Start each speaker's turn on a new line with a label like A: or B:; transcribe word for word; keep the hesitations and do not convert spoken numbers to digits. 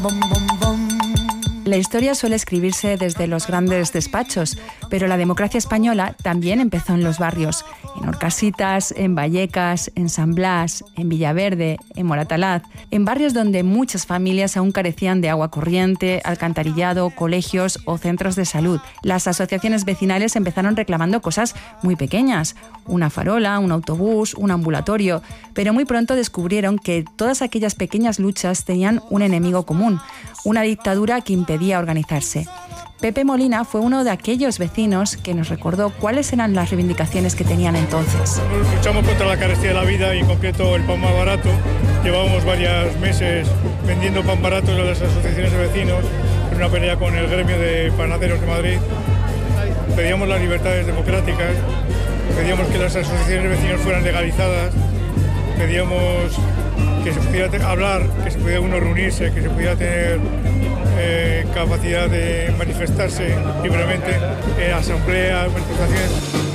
A: La historia suele escribirse desde los grandes despachos, pero la democracia española también empezó en los barrios, en Orcasitas, en Vallecas, en San Blas, en Villaverde, en Moratalaz, en barrios donde muchas familias aún carecían de agua corriente, alcantarillado, colegios o centros de salud. Las asociaciones vecinales empezaron reclamando cosas muy pequeñas, una farola, un autobús, un ambulatorio, pero muy pronto descubrieron que todas aquellas pequeñas luchas tenían un enemigo común, una dictadura que impedía organizarse. Pepe Molina fue uno de aquellos vecinos que nos recordó cuáles eran las reivindicaciones que tenían entonces.
B: Luchamos contra la carestía de la vida y en concreto el pan más barato. Llevábamos varios meses vendiendo pan barato en las asociaciones de vecinos, en una pelea con el gremio de panaderos de Madrid. Pedíamos las libertades democráticas, pedíamos que las asociaciones de vecinos fueran legalizadas, pedíamos que se pudiera hablar, que se pudiera uno reunirse, que se pudiera tener eh, capacidad de manifestarse libremente en asambleas, manifestaciones.